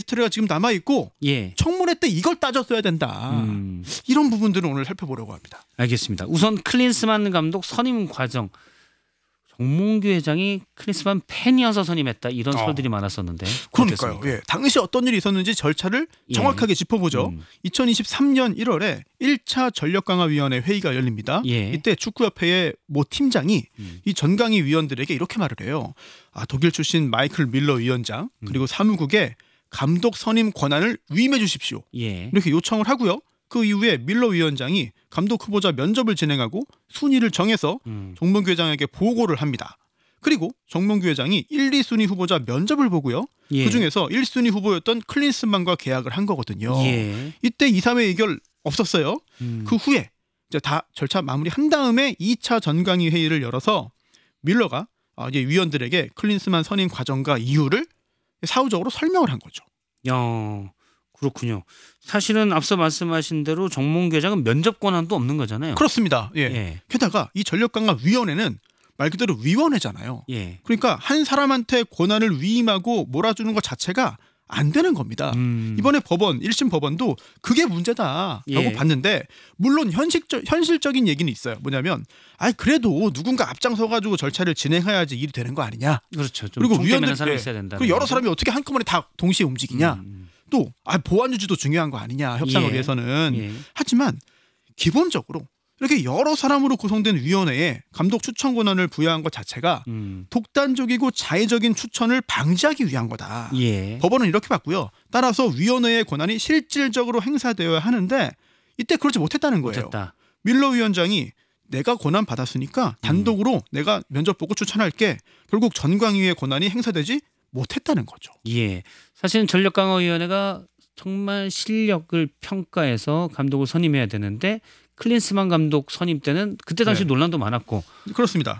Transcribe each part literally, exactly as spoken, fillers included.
히스토리가 지금 남아 있고 예. 청문회 때 이걸 따졌어야 된다. 음. 이런 부분들을 오늘 살펴보려고 합니다. 알겠습니다. 우선 클린스만 감독 선임 과정. 정몽규 회장이 클린스만 팬이어서 선임했다 이런 어. 설들이 많았었는데 그러니까요. 예. 당시 어떤 일이 있었는지 절차를 예. 정확하게 짚어보죠. 음. 이천이십삼 년 일월에 일 차 전력강화위원회 회의가 열립니다. 예. 이때 축구협회의 모 팀장이 음. 이 전강위 위원들에게 이렇게 말을 해요. 아, 독일 출신 마이클 밀러 위원장 그리고 음. 사무국에 감독 선임 권한을 위임해 주십시오. 예. 이렇게 요청을 하고요. 그 이후에 밀러 위원장이 감독 후보자 면접을 진행하고 순위를 정해서 음. 정몽규 회장에게 보고를 합니다. 그리고 정몽규 회장이 일, 이 순위 후보자 면접을 보고요. 예. 그중에서 일 순위 후보였던 클린스만과 계약을 한 거거든요. 예. 이때 이, 삼 회 의결 없었어요. 음. 그 후에 이제 다 절차 마무리한 다음에 이 차 전강위 회의를 열어서 밀러가 이제 위원들에게 클린스만 선임 과정과 이유를 사후적으로 설명을 한 거죠. 야. 그렇군요. 사실은 앞서 말씀하신 대로 정몽규 회장은 면접 권한도 없는 거잖아요. 그렇습니다. 예. 예. 게다가 이 전력강화위원회는 말 그대로 위원회잖아요. 예. 그러니까 한 사람한테 권한을 위임하고 몰아주는 것 자체가 안 되는 겁니다. 음. 이번에 법원, 일 심 법원도 그게 문제다라고 예. 봤는데 물론 현실적, 현실적인 얘기는 있어요. 뭐냐면 아 그래도 누군가 앞장서가지고 절차를 진행해야지 일이 되는 거 아니냐. 그렇죠. 좀 그리고 위원들 사람이 있어야 된다. 그리고 여러 사람이 어떻게 한꺼번에 다 동시에 움직이냐. 음. 또 아, 보안 유지도 중요한 거 아니냐 협상을 예. 위해서는. 예. 하지만 기본적으로 이렇게 여러 사람으로 구성된 위원회에 감독 추천 권한을 부여한 것 자체가 음. 독단적이고 자의적인 추천을 방지하기 위한 거다. 예. 법원은 이렇게 봤고요. 따라서 위원회의 권한이 실질적으로 행사되어야 하는데 이때 그렇지 못했다는 거예요. 못했다. 밀러 위원장이 내가 권한 받았으니까 단독으로 음. 내가 면접 보고 추천할게. 결국 전광위의 권한이 행사되지 못했다는 거죠. 예, 사실은 전력강화위원회가 정말 실력을 평가해서 감독을 선임해야 되는데 클린스만 감독 선임 때는 그때 당시 네. 논란도 많았고 그렇습니다.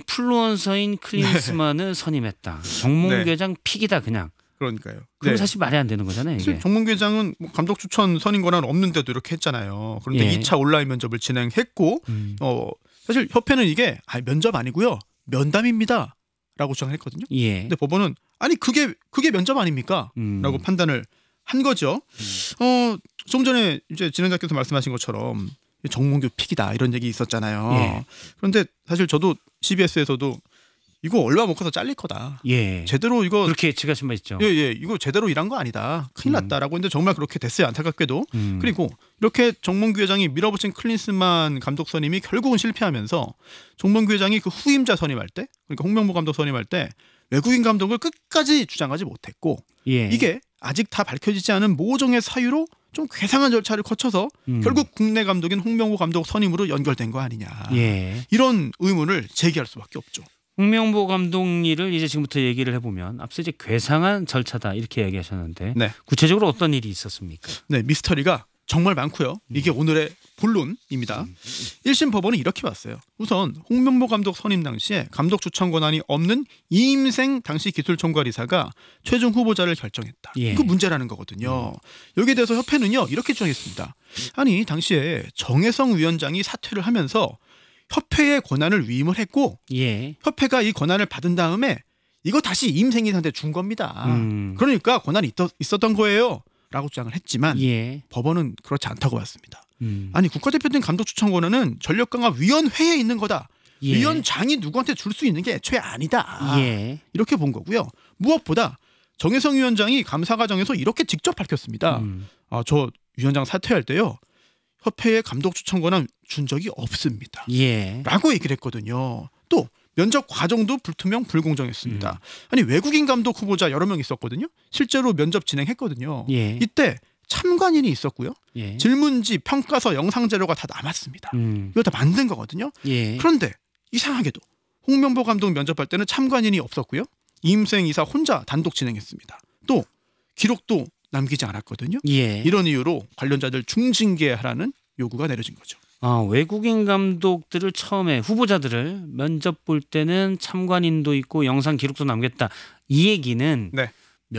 인플루언서인 클린스만을 네. 선임했다. 정몽규 네. 회장 픽이다 그냥. 그러니까요. 그럼 네. 사실 말이 안 되는 거잖아요. 이게. 정몽규 회장은 감독 추천 선임 권한 없는데도 이렇게 했잖아요. 그런데 예. 이 차 온라인 면접을 진행했고 음. 어, 사실 협회는 이게 아, 면접 아니고요. 면담입니다. 라고 주장했거든요. 예. 근데 법원은 아니 그게 그게 면접 아닙니까? 음. 라고 판단을 한 거죠. 음. 어, 좀 전에 이제 진행자께서 말씀하신 것처럼 정몽규 픽이다 이런 얘기 있었잖아요. 예. 그런데 사실 저도 씨비에스에서도 이거 얼마 못 가서 잘릴 거다. 예. 제대로 이거 그렇게 예측하신 바 있죠. 예, 예. 이거 제대로 일한 거 아니다. 큰일 났다라고 했는데 정말 그렇게 됐어요. 안타깝게도. 음. 그리고 이렇게 정몽규 회장이 밀어붙인 클린스만 감독 선임이 결국은 실패하면서 정몽규 회장이 그 후임자 선임할 때, 그러니까 홍명보 감독 선임할 때 외국인 감독을 끝까지 주장하지 못했고 예. 이게 아직 다 밝혀지지 않은 모종의 사유로 좀 괴상한 절차를 거쳐서 음. 결국 국내 감독인 홍명보 감독 선임으로 연결된 거 아니냐. 예. 이런 의문을 제기할 수밖에 없죠. 홍명보 감독 일을 이제 지금부터 얘기를 해보면 앞서 이제 괴상한 절차다 이렇게 얘기하셨는데 네. 구체적으로 어떤 일이 있었습니까? 네, 미스터리가 정말 많고요. 이게 음. 오늘의 본론입니다. 음. 일 심 법원은 이렇게 봤어요. 우선 홍명보 감독 선임 당시에 감독 추천 권한이 없는 이임생 당시 기술총괄이사가 최종 후보자를 결정했다. 예. 그 문제라는 거거든요. 음. 여기에 대해서 협회는요 이렇게 주장했습니다. 아니 당시에 정혜성 위원장이 사퇴를 하면서 협회의 권한을 위임을 했고 예. 협회가 이 권한을 받은 다음에 이거 다시 이임생한테 준 겁니다. 음. 그러니까 권한이 있, 있었던 거예요. 라고 주장을 했지만 예. 법원은 그렇지 않다고 봤습니다. 음. 아니 국가대표팀 감독 추천 권한은 전력강화위원회에 있는 거다. 예. 위원장이 누구한테 줄 수 있는 게 애초에 아니다. 예. 이렇게 본 거고요. 무엇보다 정혜성 위원장이 감사 과정에서 이렇게 직접 밝혔습니다. 음. 아, 저 위원장 사퇴할 때요. 협회에 감독 추천 권한 준 적이 없습니다. 예. 라고 얘기를 했거든요. 또 면접 과정도 불투명 불공정했습니다. 음. 아니 외국인 감독 후보자 여러 명 있었거든요. 실제로 면접 진행했거든요. 예. 이때 참관인이 있었고요. 예. 질문지, 평가서, 영상 자료가 다 남았습니다. 음. 이거 다 만든 거거든요. 예. 그런데 이상하게도 홍명보 감독 면접할 때는 참관인이 없었고요. 이임생 이사 혼자 단독 진행했습니다. 또 기록도 남기지 않았거든요. 예. 이런 이유로 관련자들 중징계하라는 요구가 내려진 거죠. 아, 외국인 감독들을 처음에 후보자들을 면접 볼 때는 참관인도 있고 영상 기록도 남겼다. 이 얘기는 네.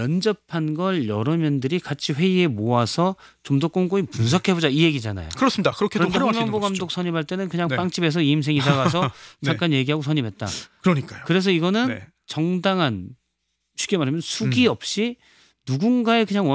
면접한 걸 여러 면들이 같이 회의에 모아서 좀 더 꼼꼼히 분석해보자 이 얘기잖아요. 그렇습니다. 그렇게도 활용할 수 있는 홍명보 것이죠. 감독 선임할 때는 그냥 네. 빵집에서 이임생 이사 가서 네. 잠깐 얘기하고 선임했다. 그러니까요. 그래서 이거는 네. 정당한 쉽게 말하면 수기 음. 없이 누군가의 그냥